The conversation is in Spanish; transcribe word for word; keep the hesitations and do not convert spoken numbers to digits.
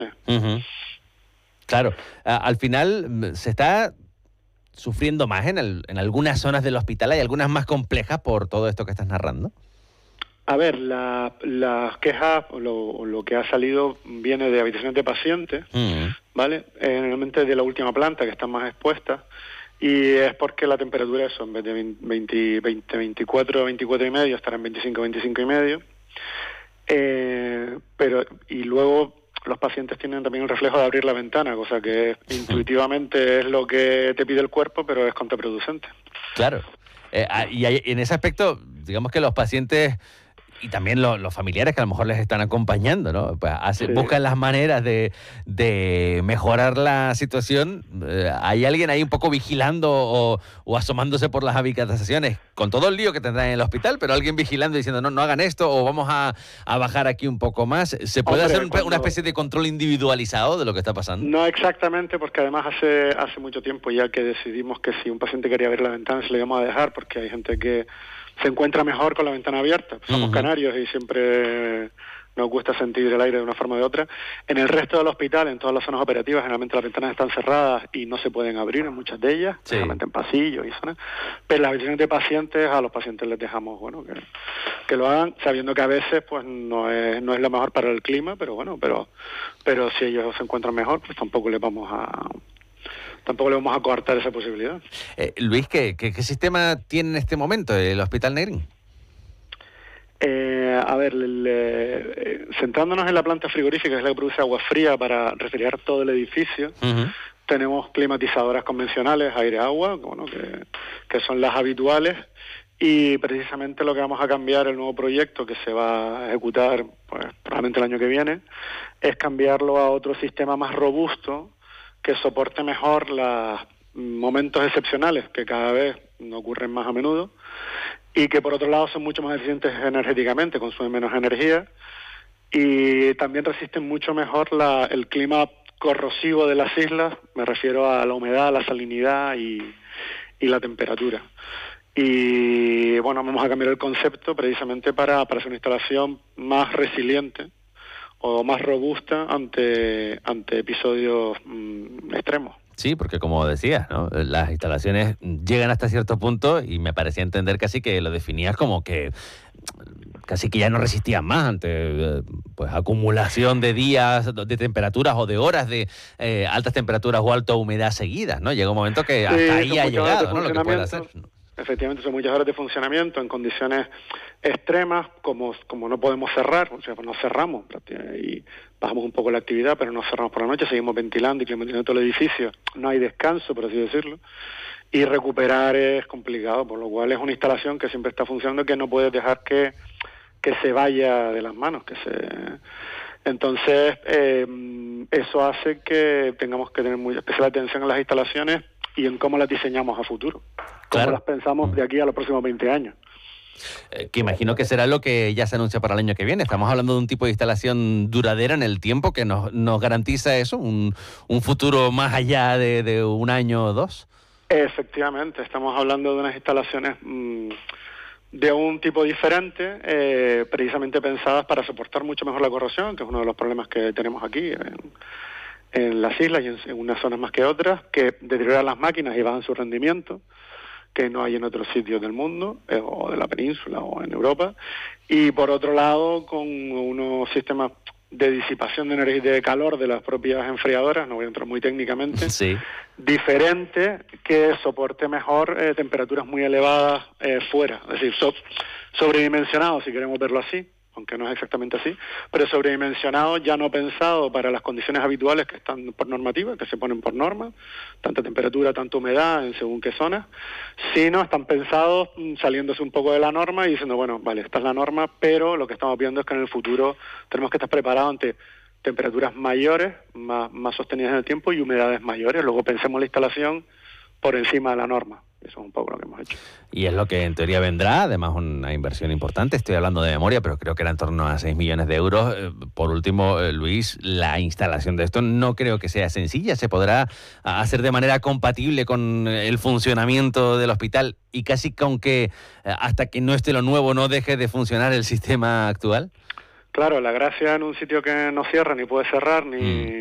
Uh-huh. Claro, a, al final se está sufriendo más en, el, en algunas zonas del hospital, hay algunas más complejas por todo esto que estás narrando. A ver, las la quejas o lo, lo que ha salido viene de habitaciones de pacientes, uh-huh. ¿vale? Eh, generalmente de la última planta, que están más expuestas, y es porque la temperatura es, en vez de veinte, veinte, veinticuatro, veinticuatro y medio, estará en veinticinco, veinticinco y medio. Eh, pero, y luego los pacientes tienen también el reflejo de abrir la ventana, cosa que intuitivamente es lo que te pide el cuerpo, pero es contraproducente. Claro. Eh, y hay, en ese aspecto, digamos que los pacientes y también lo, los familiares que a lo mejor les están acompañando, ¿no? Pues hace, sí. buscan las maneras de, de mejorar la situación. Eh, ¿Hay alguien ahí un poco vigilando o, o asomándose por las habitaciones con todo el lío que tendrán en el hospital, pero alguien vigilando diciendo no, no hagan esto o vamos a, a bajar aquí un poco más? ¿Se puede Hombre, hacer un, cuando... una especie de control individualizado de lo que está pasando? No exactamente, porque además hace, hace mucho tiempo ya que decidimos que si un paciente quería abrir la ventana se le íbamos a dejar, porque hay gente que se encuentra mejor con la ventana abierta. Somos uh-huh. canarios y siempre nos gusta sentir el aire de una forma o de otra. En el resto del hospital, en todas las zonas operativas, generalmente las ventanas están cerradas y no se pueden abrir en muchas de ellas, sí. generalmente en pasillos y zonas. Pero las habitaciones de pacientes, a los pacientes les dejamos, bueno, que, que lo hagan, sabiendo que a veces pues no es, no es lo mejor para el clima, pero bueno, pero, pero si ellos se encuentran mejor, pues tampoco les vamos a... Tampoco le vamos a coartar esa posibilidad. Eh, Luis, ¿qué, qué, ¿qué sistema tiene en este momento el Hospital Negrín? Eh, a ver, le, le, centrándonos en la planta frigorífica, que es la que produce agua fría para refrigerar todo el edificio, uh-huh. tenemos climatizadoras convencionales, aire-agua, bueno, que, que son las habituales, y precisamente lo que vamos a cambiar, el nuevo proyecto que se va a ejecutar pues, probablemente el año que viene, es cambiarlo a otro sistema más robusto, que soporte mejor los momentos excepcionales, que cada vez ocurren más a menudo, y que por otro lado son mucho más eficientes energéticamente, consumen menos energía, y también resisten mucho mejor la, el clima corrosivo de las islas, me refiero a la humedad, la salinidad y, y la temperatura. Y bueno, vamos a cambiar el concepto precisamente para, para hacer una instalación más resiliente, o más robusta ante ante episodios mmm, extremos. Sí, porque como decías, ¿no? Las instalaciones llegan hasta cierto punto y me parecía entender casi que lo definías como que casi que ya no resistían más ante pues acumulación de días, de temperaturas o de horas de eh, altas temperaturas o alta humedad seguidas, ¿no? Llega un momento que hasta sí, ahí ha llegado, ¿no? Lo que puede hacer. Efectivamente, son muchas horas de funcionamiento en condiciones extremas, como, como no podemos cerrar, o sea, pues no cerramos y bajamos un poco la actividad, pero no cerramos por la noche, seguimos ventilando y climatizando todo el edificio, no hay descanso, por así decirlo, y recuperar es complicado, por lo cual es una instalación que siempre está funcionando, que no puedes dejar que, que se vaya de las manos, que se... Entonces, eh, eso hace que tengamos que tener muy especial atención en las instalaciones y en cómo las diseñamos a futuro, cómo claro. las pensamos de aquí a los próximos veinte años. Eh, que imagino que será lo que ya se anuncia para el año que viene. Estamos hablando de un tipo de instalación duradera en el tiempo que nos, nos garantiza eso, un, un futuro más allá de, de un año o dos. Efectivamente, estamos hablando de unas instalaciones mmm, de un tipo diferente, eh, precisamente pensadas para soportar mucho mejor la corrosión, que es uno de los problemas que tenemos aquí en, en las islas y en, en unas zonas más que otras, que deterioran las máquinas y bajan su rendimiento, que no hay en otros sitios del mundo, eh, o de la península, o en Europa, y por otro lado, con unos sistemas de disipación de energía y de calor de las propias enfriadoras, no voy a entrar muy técnicamente, sí. diferente, que soporte mejor eh, temperaturas muy elevadas eh, fuera, es decir, so, sobredimensionado, si queremos verlo así, aunque no es exactamente así, pero sobredimensionado, ya no pensado para las condiciones habituales que están por normativa, que se ponen por norma, tanta temperatura, tanta humedad en según qué zonas, sino están pensados saliéndose un poco de la norma y diciendo, bueno, vale, esta es la norma, pero lo que estamos viendo es que en el futuro tenemos que estar preparados ante temperaturas mayores, más, más sostenidas en el tiempo y humedades mayores. Luego pensemos la instalación por encima de la norma. Eso es un poco lo que hemos hecho. Y es lo que en teoría vendrá, además una inversión importante, estoy hablando de memoria, pero creo que era en torno a seis millones de euros. Eh, por último, eh, Luis, la instalación de esto no creo que sea sencilla, se podrá hacer de manera compatible con el funcionamiento del hospital y casi con que eh, hasta que no esté lo nuevo no deje de funcionar el sistema actual. Claro, la gracia en un sitio que no cierra, ni puede cerrar, ni... Mm.